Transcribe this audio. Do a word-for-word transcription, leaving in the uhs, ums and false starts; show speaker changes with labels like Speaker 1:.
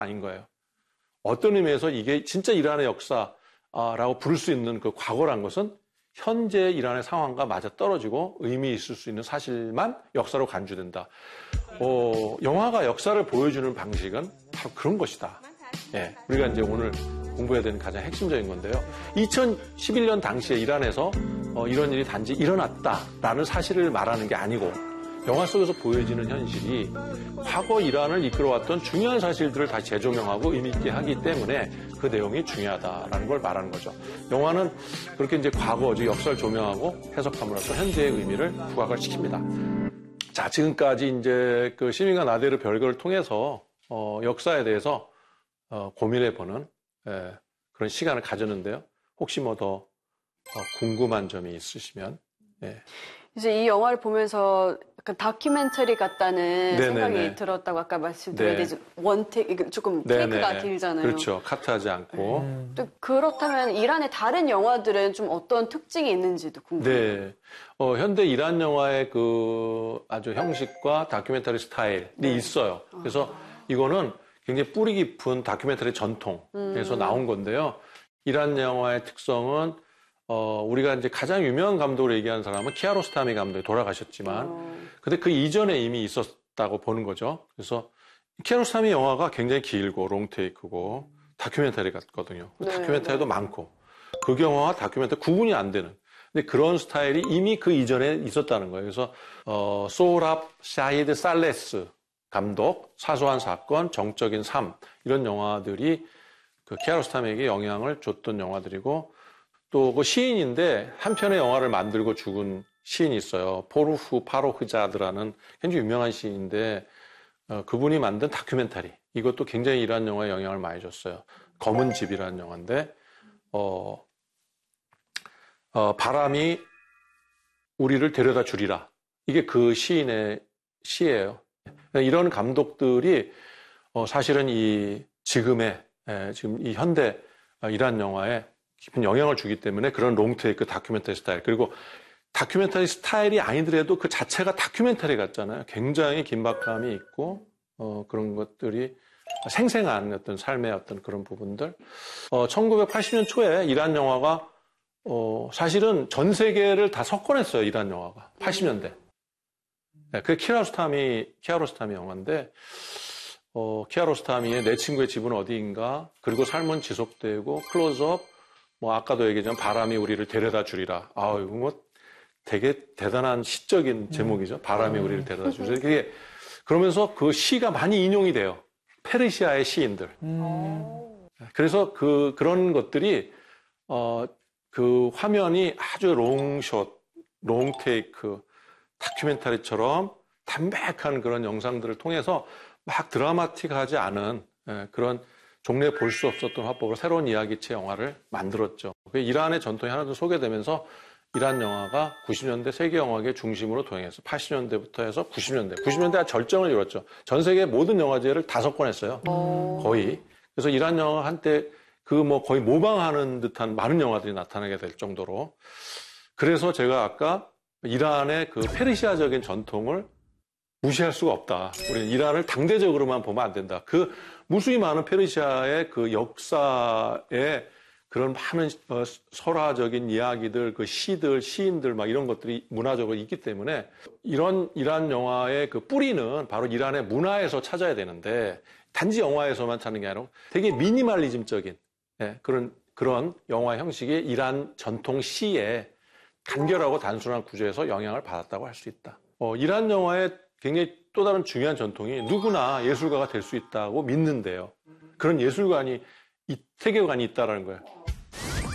Speaker 1: 아닌 거예요. 어떤 의미에서 이게 진짜 이란의 역사라고 부를 수 있는 그 과거란 것은 현재 이란의 상황과 맞아떨어지고 의미 있을 수 있는 사실만 역사로 간주된다. 어, 영화가 역사를 보여주는 방식은 바로 그런 것이다. 예, 우리가 이제 오늘 공부해야 되는 가장 핵심적인 건데요. 이천십일 년 당시에 이란에서 어, 이런 일이 단지 일어났다라는 사실을 말하는 게 아니고 영화 속에서 보여지는 현실이 과거 이란을 이끌어왔던 중요한 사실들을 다시 재조명하고 의미 있게 하기 때문에 그 내용이 중요하다라는 걸 말하는 거죠. 영화는 그렇게 이제 과거, 즉 역사를 조명하고 해석함으로써 현재의 의미를 부각을 시킵니다. 자, 지금까지 이제 그 시민과 나데르 별거를 통해서 어, 역사에 대해서 어, 고민해보는 예, 그런 시간을 가졌는데요. 혹시 뭐 더 어, 궁금한 점이 있으시면. 예.
Speaker 2: 이제 이 영화를 보면서 약간 다큐멘터리 같다는
Speaker 1: 네네네.
Speaker 2: 생각이 들었다고 아까 말씀드렸는데 네. 원테이크 조금 테이크가
Speaker 1: 네네.
Speaker 2: 길잖아요.
Speaker 1: 그렇죠. 카트하지 않고.
Speaker 2: 음. 또 그렇다면 이란의 다른 영화들은 좀 어떤 특징이 있는지도 궁금해요.
Speaker 1: 네. 어, 현대 이란 영화의 그 아주 형식과 다큐멘터리 스타일이 네. 있어요. 그래서 이거는 굉장히 뿌리 깊은 다큐멘터리 전통에서 음. 나온 건데요. 이란 영화의 특성은 어, 우리가 이제 가장 유명한 감독으로 얘기하는 사람은 키아로스타미 감독이 돌아가셨지만, 어. 근데 그 이전에 이미 있었다고 보는 거죠. 그래서 키아로스타미 영화가 굉장히 길고 롱테이크고 다큐멘터리 같거든요. 네, 다큐멘터리도 네. 많고 극영화와 다큐멘터리 구분이 안 되는. 근데 그런 스타일이 이미 그 이전에 있었다는 거예요. 그래서 어, 소랍 샤히드 살레스 감독, 사소한 사건, 정적인 삶 이런 영화들이 그 키아로스타미에게 영향을 줬던 영화들이고. 또 그 시인인데 한 편의 영화를 만들고 죽은 시인이 있어요. 포르후 파로흐자드라는 굉장히 유명한 시인인데 어, 그분이 만든 다큐멘터리. 이것도 굉장히 이란 영화에 영향을 많이 줬어요. 검은 집이라는 영화인데 어, 어, 바람이 우리를 데려다 주리라. 이게 그 시인의 시예요. 이런 감독들이 어, 사실은 이 지금의 에, 지금 이 현대 이란 영화에 깊은 영향을 주기 때문에 그런 롱테이크 다큐멘터리 스타일 그리고 다큐멘터리 스타일이 아니더라도 그 자체가 다큐멘터리 같잖아요. 굉장히 긴박감이 있고 어, 그런 것들이 생생한 어떤 삶의 어떤 그런 부분들. 어, 천구백팔십 년 초에 이란 영화가 어, 사실은 전 세계를 다 석권했어요. 이란 영화가 팔십 년대. 네, 그게 키아로스타미 키아로스타미 영화인데 어, 키아로스타미의 내 친구의 집은 어디인가 그리고 삶은 지속되고 클로즈업 뭐, 아까도 얘기했지만, 바람이 우리를 데려다 주리라. 아, 이거 뭐, 되게 대단한 시적인 제목이죠. 바람이 우리를 데려다 주리라. 그게, 그러면서 그 시가 많이 인용이 돼요. 페르시아의 시인들. 음. 그래서 그, 그런 것들이, 어, 그 화면이 아주 롱숏, 롱테이크, 다큐멘터리처럼 담백한 그런 영상들을 통해서 막 드라마틱하지 않은 예, 그런 종래에 볼 수 없었던 화법으로 새로운 이야기체 영화를 만들었죠. 이란의 전통이 하나둘 소개되면서 이란 영화가 구십 년대 세계 영화계 중심으로 도약해서 팔십 년대부터 해서 구십 년대, 구십 년대 절정을 이뤘죠. 전 세계 모든 영화제를 다 석권했어요. 거의. 그래서 이란 영화가 한때 그 뭐 거의 모방하는 듯한 많은 영화들이 나타나게 될 정도로. 그래서 제가 아까 이란의 그 페르시아적인 전통을 무시할 수가 없다. 우리는 이란을 당대적으로만 보면 안 된다. 그 무수히 많은 페르시아의 그 역사에 그런 많은 어, 설화적인 이야기들, 그 시들, 시인들 막 이런 것들이 문화적으로 있기 때문에 이런 이란 영화의 그 뿌리는 바로 이란의 문화에서 찾아야 되는데 단지 영화에서만 찾는 게 아니라 되게 미니멀리즘적인 예, 그런 그런 영화 형식이 이란 전통 시에 간결하고 단순한 구조에서 영향을 받았다고 할 수 있다. 어, 이란 영화의 굉장히 또 다른 중요한 전통이 누구나 예술가가 될 수 있다고 믿는데요. 그런 예술관이, 세계관이 있다는 거예요.